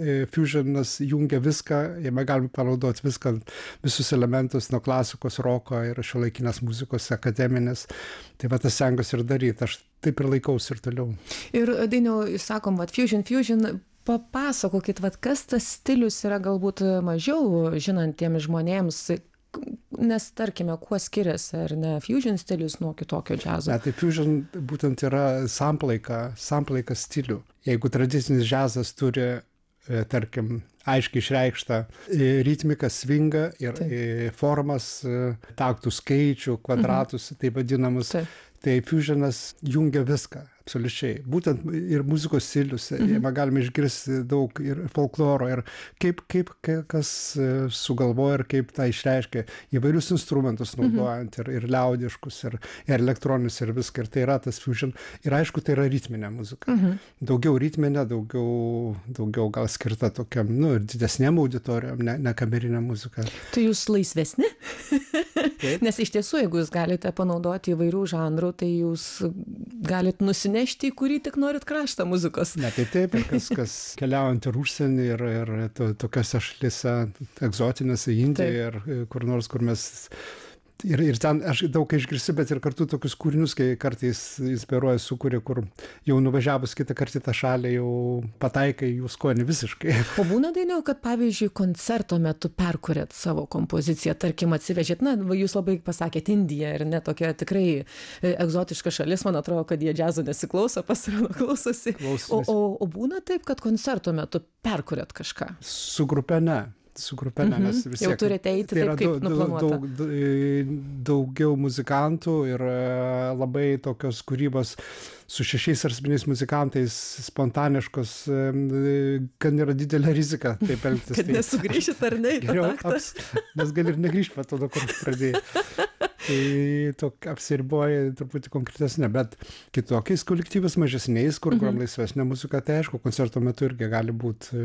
fusionas jungia viską, jame galime panaudoti viską, visus elementus nuo klasikos, roko ir šiuolaikinės muzikos akademinės. Tai va tas stengiuosi ir daryti, aš taip ir laikausi ir toliau. Ir Dainiau, sakom, fusion, papasakokit, kas tas stilius yra galbūt mažiau žinantiems žmonėms, nes tarkime, kuo skiriasi, ar ne, fusion stilius nuo kitokio džiazo? Ne, tai fusion būtent yra samplaika stilių. Jeigu tradicinis džiazas turi, tarkim, aiškiai išreikštą ritmiką, svingą ir formas, taktų skaičių, kvadratus, taip vadinamus, tai fusionas jungia viską. Absoliučiai. Būtent ir muzikos stilius, jame galime išgirsti daug ir folkloro, ir kaip kas sugalvoja ir kaip tą išreiškia, įvairius instrumentus naudojant, ir liaudiškus, ir elektroninius, ir viską. Ir tai yra tas fusion. Ir aišku, tai yra ritminė muzika. Daugiau ritminė, daugiau gal skirta tokiam, ir didesniam auditorijom, ne kamerinė muzika. Tai jūs laisvesni? Nes iš tiesų, jeigu jūs galite panaudoti įvairių žanrų, tai jūs galite nusinešti, į kurį tik norit kraštą muzikos. Ne, tai taip, ir kas keliaujant ir užsienį, ir tokiose šalyse, egzotinėse, Indijoje, ir kur nors, kur mes... Ir ten aš daug išgirsiu, bet ir kartu tokius kūrinius, kai kartais inspiruoja, sukuria, kur jau nuvažiavus kitą kartą tą šalį, jau pataikai jų skonį visiškai. O būna, Dainiau, kad pavyzdžiui koncerto metu perkuriat savo kompoziciją, tarkim atsivežėt, jūs labai pasakėt Indiją, ir ne tokia tikrai egzotiška šalis, man atrodo, kad jie džiazo nesiklauso, pasirodo klausosi. O būna taip, kad koncerto metu perkuriat kažką? Su grupe ne. Nes vis tiek. Jau turite eiti taip, kaip nuplanuota. Daugiau muzikantų ir labai tokios kūrybos su 6 ar 7 muzikantais spontaniškos, kad yra didelė rizika taip elgtis. Kad nesugrįšit ar ne į tą taktą. Nes gali ir negrįžti po to, kur pradėjai. Tai apsiriboja truputį konkretesnė, bet kitokiais kolektyvais mažesniais, kur groja laisvesnė muzika, tai aišku, koncerto metu irgi gali būti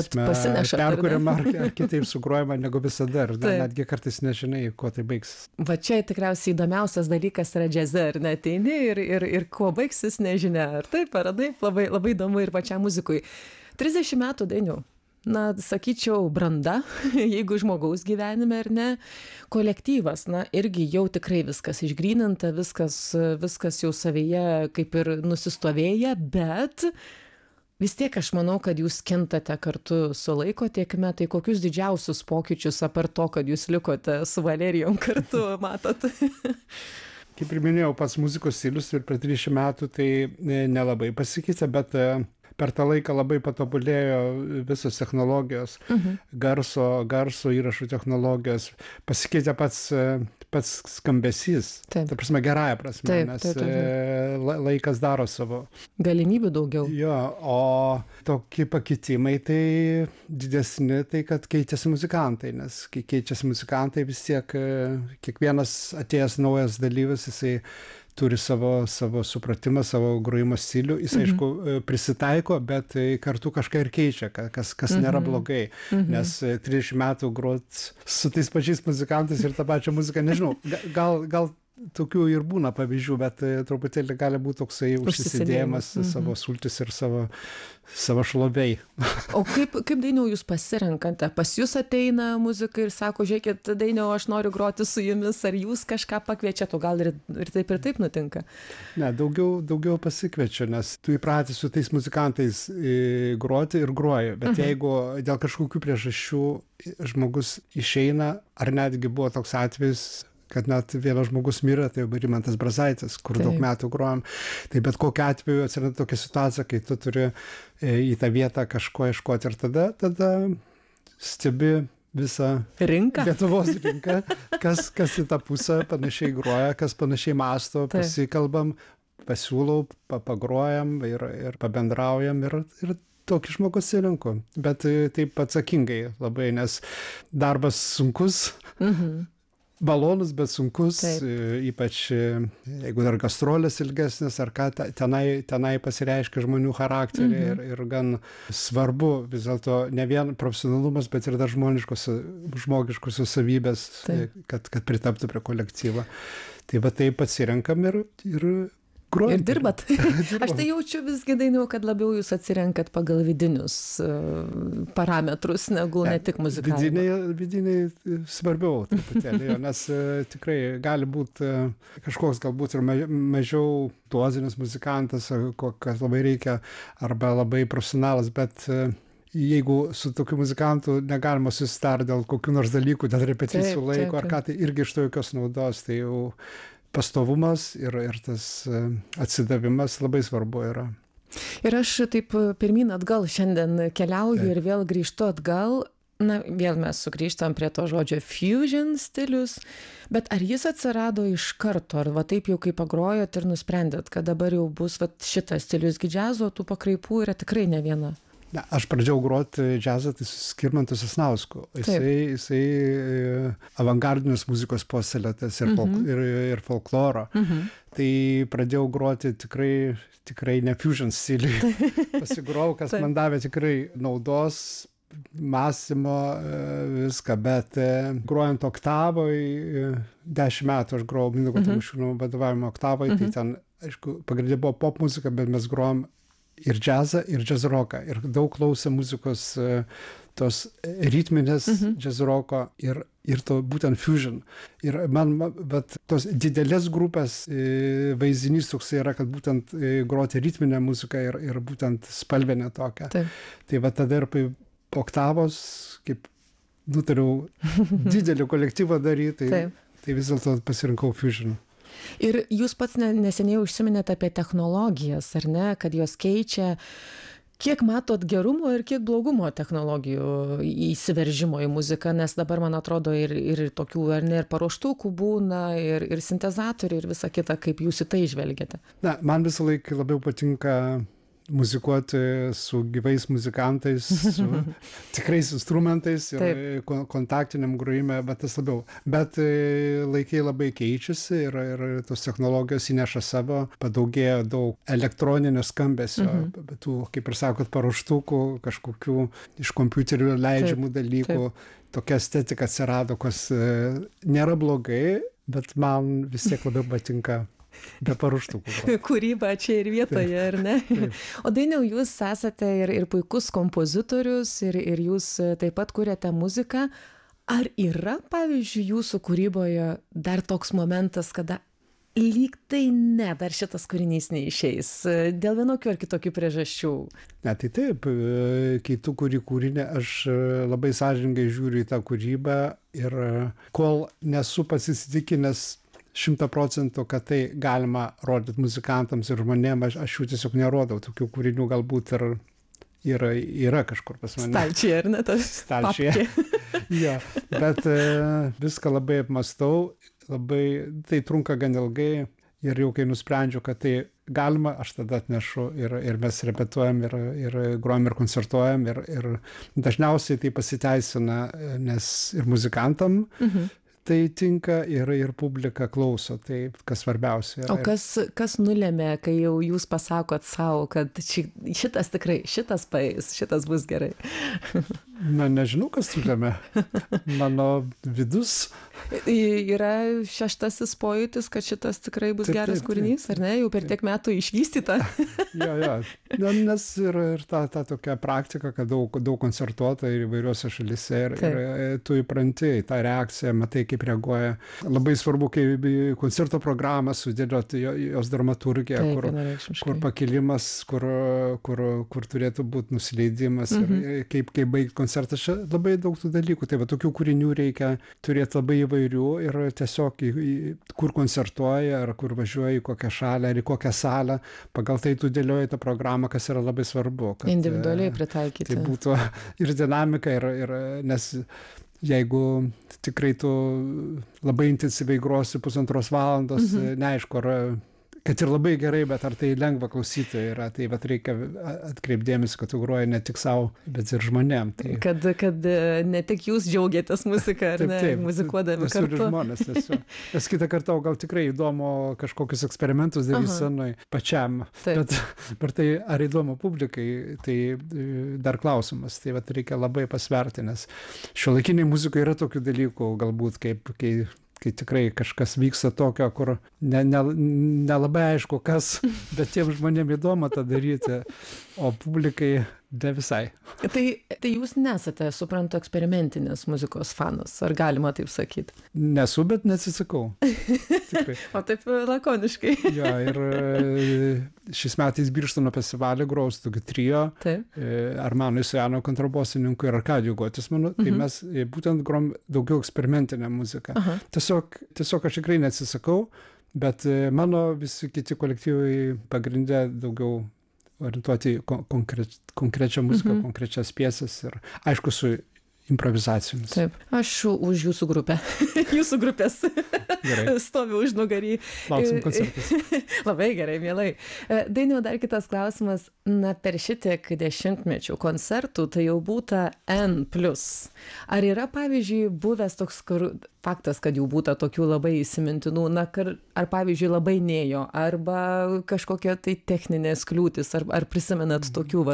perkuriama ar kitaip sugrojama negu visada, ir netgi kartais nežinai, kuo tai baigsis. Va čia tikriausiai įdomiausias dalykas yra džiaze, ar neateini ir kuo baigsis nežinia, ar taip, ar taip, labai įdomu ir pačiam muzikui. 30 metų, Dainiau. Sakyčiau, branda, jeigu žmogaus gyvenime ar ne, kolektyvas, irgi jau tikrai viskas išgryninta, viskas jau savyje kaip ir nusistovėję, bet vis tiek aš manau, kad jūs kintate kartu su laiko tėkme, tai kokius didžiausius pokyčius apart to, kad jūs likote su Valerijom kartu, matot? Kaip ir minėjau, pats muzikos stilius ir per 30 metų tai nelabai pasikeitė, bet per tą laiką labai patobulėjo visos technologijos, garso įrašų technologijos, pasikeitė pats skambesys, ta prasme, gerąja prasme, nes laikas daro savo. Galimybių daugiau. Jo, o tokie pakitimai tai didesni, tai kad keičiasi muzikantai, nes kai keičiasi muzikantai vis tiek kiekvienas atėjęs naujas dalyvis, jisai turi savo supratimą, savo grojimo stilių, jis aišku prisitaiko, bet kartu kažką ir keičia, kas nėra blogai, nes 30 metų grot su tais pačiais muzikantais ir tą pačią muziką, nežinau, gal tokių ir būna pavyzdžių, bet truputėlį gali būti toksai užsisidėjimas savo sultis ir savo šlovei. O kaip Dainiau jūs pasirenkate? Pas jūs ateina muzika ir sako, žiūrėkit, Dainiau, aš noriu groti su jumis, ar jūs kažką pakviečiat, o gal ir taip nutinka? Ne, daugiau pasikviečiu, nes tu įpratęs su tais muzikantais groti ir groji, bet jeigu dėl kažkokių priežasčių žmogus išeina, ar netgi buvo toks atvejis, kad net vienas žmogus mirė, tai Rimantas Brazaitis, kur daug metų grojom. Tai bet kokiu atveju atsiranda tokia situacija, kai tu turi į tą vietą kažko ieškoti ir tada stebi visą Lietuvos rinką, kas į tą pusę panašiai groja, kas panašiai mąsto, pasikalbam, pasiūlau, pagrojam ir pabendraujam ir tokį žmogus įrenku. Bet taip atsakingai labai, nes darbas sunkus, malonus, bet sunkus, ypač jeigu dar gastrolės ilgesnės, ar ką, tenai pasireiškia žmonių charakteriai ir gan svarbu vis dėlto ne vien profesionalumas, bet ir dar žmogiškosios savybės, kad pritaptų prie kolektyvo. Tai va taip atsirenkam ir Ir dirbat. Aš tai jaučiu visgi, Dainiau, kad labiau jūs atsirenkat pagal vidinius parametrus, negu ne tik muzikavimą. Vidiniai svarbiau truputėlį, nes tikrai gali būti kažkoks galbūt ir mažiau dozinis muzikantas, kas labai reikia, arba labai profesionalas, bet jeigu su tokiu muzikantu negalima susitarti dėl kokių nors dalykų, dėl repeticijų laiko ar ką, tai irgi iš to jokios naudos, tai jau pastovumas ir tas atsidavimas labai svarbu yra. Ir aš taip pirmyn atgal šiandien keliauju ir vėl grįžtu atgal. Na, vėl mes sugrįžtam prie to žodžio fusion stilius, bet ar jis atsirado iš karto, ar va taip jau kai pagrojot ir nusprendėt, kad dabar jau bus va šitas stilius, gi džiazo tų pakraipų yra tikrai ne viena? Ne, aš pradėjau groti džiazą tai su Skirmantu Sasnausku. Jisai avangardinės muzikos puoselėtojas ir folkloro. Tai pradėjau groti tikrai ne fusion stiliui. Pasigrojau, kas man davė tikrai naudos, mąstymo, viską, bet grojant oktavoj, 10 metų aš grojau Mindaugo Tamošiūno vadovavimo oktavoj, tai ten, aišku, pagrindė buvo pop muzika, bet mes grojom ir džiazą, ir džiazroką. Ir daug klausė muzikos tos ritminės džiazroko ir to būtent fusion. Ir man, bet tos didelės grupės vaizdinys toks yra, kad būtent groti ritminę muziką ir būtent spalvinę tokią. Tai va tada ir po oktavos, kaip nutariau didelį kolektyvą daryti, tai vis dėlto pasirinkau fusion. Ir jūs pats neseniai užsiminėte apie technologijas, ar ne, kad jos keičia. Kiek matot gerumo ir kiek blogumo technologijų įsiveržimo į muziką, nes dabar, man atrodo, ir tokių, ar ne, ir paruoštukų būna, ir sintezatoriai, ir visa kita, kaip jūs į tai žvelgiate? Na, man visą laiką labiau patinka muzikuoti su gyvais muzikantais, su tikrais instrumentais ir kontaktiniam grojime, bet tas labiau. Bet laikai labai keičiasi ir tos technologijos įneša savo, padaugėjo daug elektroninio skambesio, tų, kaip ir sakot, paruoštukų, kažkokių iš kompiuterių leidžiamų dalykų. Tokia estetika atsirado, kas nėra blogai, bet man vis tiek labiau patinka be paruoštukų. Kūryba čia ir vietoje, ar ne? O Dainiau, jūs esate ir puikus kompozitorius, ir jūs taip pat kuriate muziką. Ar yra, pavyzdžiui, jūsų kūryboje dar toks momentas, kada lyg tai ne, dar šitas kūrinys neišeis, dėl vienokių ar kitokių priežasčių? Ne, tai taip, kai tu kuri kūrinį, aš labai sąžiningai žiūriu į tą kūrybą ir kol nesu pasisitikinęs 100%, kad tai galima rodyti muzikantams ir žmonėms, aš jų tiesiog nerodau, tokių kūrinių galbūt ir yra kažkur pas mane. Stalčiai, ar ne, tas Stalčiai. Ja, bet viską labai apmastau, tai trunka gan ilgai ir jau kai nusprendžiu, kad tai galima, aš tada atnešu ir mes repetuojam ir grojam ir koncertuojam ir dažniausiai tai pasiteisina, nes ir muzikantam tai tinka ir publika klauso, tai kas svarbiausia yra. O kas nulėmė, kai jau jūs pasakot savo, kad šitas tikrai, šitas paeis, šitas bus gerai? Na, nežinau, kas nulėmė. Mano vidus. Yra šeštasis pojūtis, kad šitas tikrai bus geras kūrinys, ar ne? Jau per tiek metų išvystyta. Jo. Nes ir ta tokia praktika, kad daug koncertuota ir įvairiuose šalyse ir tu įpranti į tą reakciją, matai, kaip reaguoja. Labai svarbu, kai koncerto programą sudėlioti jos dramaturgiją, kur pakilimas, kur turėtų būti nusileidimas ir kaip baigti koncertą. Čia labai daug tų dalykų. Tai va, tokių kūrinių reikia turėti labai įvairių ir tiesiog kur koncertuoja, ar kur važiuoja, į kokią šalį, ar į kokią salę, pagal tai tu dėlioji tą programą, kas yra labai svarbu. Kad, individualiai pritaikyti. Tai būtų ir dinamika, nes jeigu tikrai tu labai intensyviai grosi 1,5 valandos, neaišku, kad ir labai gerai, bet ar tai lengva klausyti yra, tai vat reikia atkreipdėmės, kad tu groji ne tik savo, bet ir žmonėm. Tai... Kad ne tik jūs džiaugiatės muziką, ar ne, muzikuodami kartu. Ir žmonės, nes kitą kartą gal tikrai įdomu kažkokius eksperimentus daryti scenoj pačiam, bet tai ar įdomu publikai, tai dar klausimas, tai vat reikia labai pasverti, nes šiuolaikiniai muzikai yra tokių dalykų, galbūt kaip kai kai tikrai kažkas vyksta tokio, kur nelabai aišku kas, bet tiem žmonėm įdomu tą daryti, o publikai ne visai. Tai jūs nesate, suprantu, eksperimentinės muzikos fanas, ar galima taip sakyti? Nesu, bet neatsisakau. Tikrai. O taip lakoniškai. Jo, ir šiais metais Birštono festivalį grojau su tokiu trio, Armanu Isojano kontrabosininku ir Arkadiju Gotismanu, tai mes būtent grojom daugiau eksperimentinę muziką. Tiesiog aš tikrai neatsisakau, bet mano visi kiti kolektyvai pagrindė daugiau orientuoti konkrečią muziką, konkrečias piesas ir aišku su improvizacijomis. Taip, aš už jūsų grupę, jūsų grupės stoviu už nugarį. Lauksim koncertus. Labai gerai, mielai. Dainiau, dar kitas klausimas, per šitiek dešimtmečių koncertų tai jau būta N+. Ar yra, pavyzdžiui, buvęs toks faktas, kad jau būta tokių labai įsimintinų, ar pavyzdžiui labai nėjo, arba kažkokia tai techninės kliūtis, ar prisimenat tokių,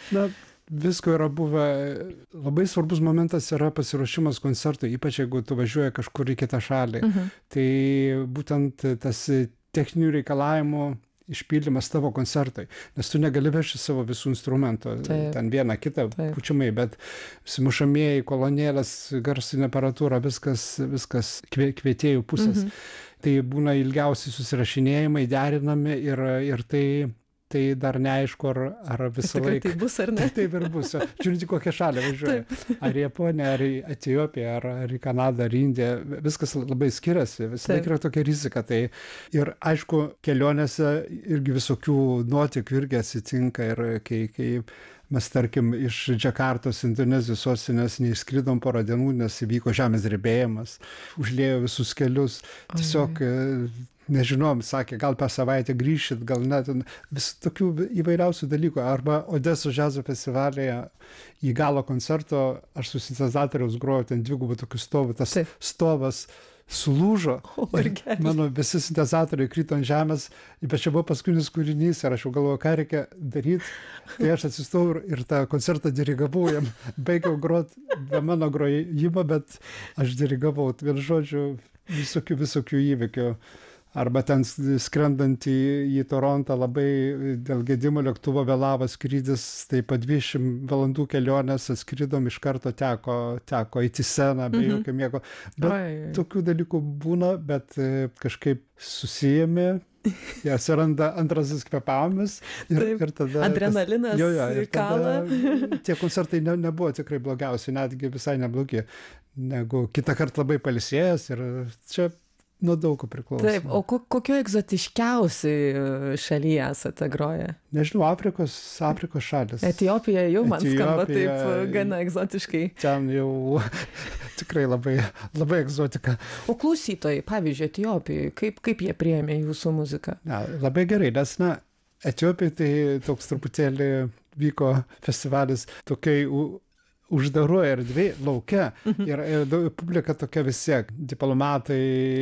Visko yra buvę, labai svarbus momentas yra pasiruošimas koncertui, ypač jeigu tu važiuoji kažkur į kitą šalį. Tai būtent tas techninių reikalavimų išpildymas tavo koncertui, nes tu negali vežti savo visų instrumentų, ten vieną kitą pučiamai, bet simušamieji, kolonėlės, garsinė aparatūra, viskas kvietėjų pusės. Tai būna ilgiausiai susirašinėjimai, derinami ir tai dar neaišku, ar visą laiką. Tai bus ar ne? Taip ir bus. Žiūrint, į kokią šalį važiuoja. Ar į Japoniją, ar į Etiopiją, ar į Kanadą, ar į Indiją. Viskas labai skiriasi. Visą laiką yra tokia rizika. Tai ir aišku, kelionėse irgi visokių nuotykių irgi atsitinka. Ir kai mes, tarkim, iš Džakartos, Indonezijos sostinės neišskridom porą dienų, nes įvyko žemės drebėjimas, užliejo visus kelius. Tiesiog nežinom, sakė, gal per savaitę grįšit, gal net vis tokių įvairiausių dalykų. Arba Odesos džiazo festivalyje į galo koncerto aš su sintezatoriaus grojau ten dvigubų tokių stovų, tas stovas sulūžo, mano visi sintezatoriai krito ant žemės, ypač čia buvo paskutinis kūrinys ir aš jau galvoju, ką reikia daryti, tai aš atsistojau ir tą koncertą dirigavau, jam baigiau groti be mano grojimo, bet aš dirigavau, vien žodžiu, visokių įvykių. Arba ten skrendant į Torontą labai dėl gedimo lėktuvo vėlavo skrydis, tai po 20 valandų kelionės atskridom, iš karto teko eiti sceną be jokio miego. Bet tokių dalykų būna, bet kažkaip susijami, atsiranda antrasis kvėpavimas ir tada... Adrenalinas kala. Tie koncertai nebuvo tikrai blogiausi, netgi visai neblogi, negu kitą kartą labai pailsėjęs ir čia nuo daug ko priklauso. Taip, o kokio egzotiškiausiai šalyje esate groję? Nežinau, Afrikos šalis. Etiopija jau man skamba taip gana egzotiškai. Ten jau tikrai labai egzotika. O klausytojai, pavyzdžiui, Etiopijoje, kaip jie priėmė jūsų muziką? Labai gerai, nes Etiopijai tai toks truputėlį vyko festivalis tokiai uždaroje erdvėje, lauke, ir publika tokia vis tiek, diplomatai,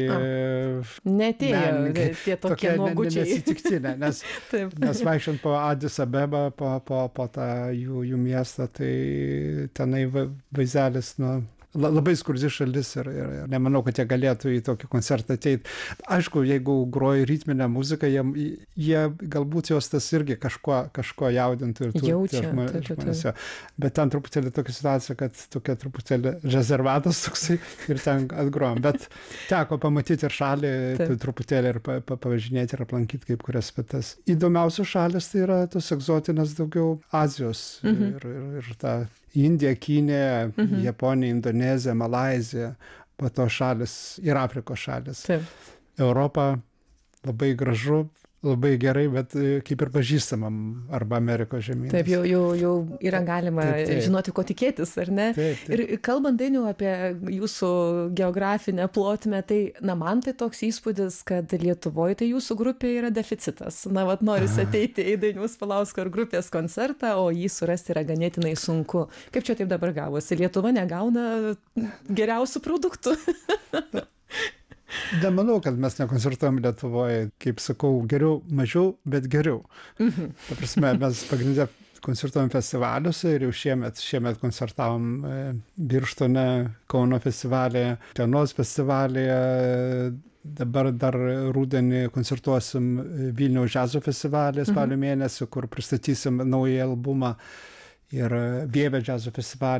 netėjo tie tokie nuogučiai. Nesitiktinė, nes vaikščiant po Adis Abebą, po tą jų miestą, tai tenai vaizdelis, labai skurdi šalis ir nemanau, kad jie galėtų į tokį koncertą ateiti. Aišku, jeigu groja ritminę muziką, jie galbūt jos tas irgi kažko jaudintų ir jaučia, žmonėse. Bet ten truputėlį tokia situacija, kad tokia truputėlį rezervatas toksai ir ten atgrojom. Bet teko pamatyti ir šalį, truputėlį ir pavažinėti ir aplankyti kaip kurias vietas. Įdomiausios šalis tai yra tos egzotinės daugiau Azijos ir ta Indija, Kinija, Japonija, Indonezija, Malaizija, po to šalis ir Afrikos šalis. Europa labai gražu, labai gerai, bet kaip ir pažįstamam arba Amerikos žemynas. Taip, jau yra galima žinoti, ko tikėtis, ar ne? Taip. Ir kalbant, Dainiau, apie jūsų geografinę plotmę, tai, man tai toks įspūdis, kad Lietuvoje tai jūsų grupė yra deficitas. Norisi ateiti į Dainiaus Palausko ir grupės koncertą, o jį surasti yra ganėtinai sunku. Kaip čia taip dabar gavosi? Lietuva negauna geriausių produktų. Nemanau, kad mes nekoncertuojam Lietuvoje, kaip sakau, geriau, mažiau, bet geriau. Ta prasme, mes pagrindę koncertuojam festivaliuose ir jau šiemet koncertavom Birštone, Kauno festivalyje, Utenos festivalyje, dabar dar rudenį koncertuosim Vilniaus džiazo festivalyje spalio mėnesį, kur pristatysim naują albumą, ir Vievio džiazo festivalyje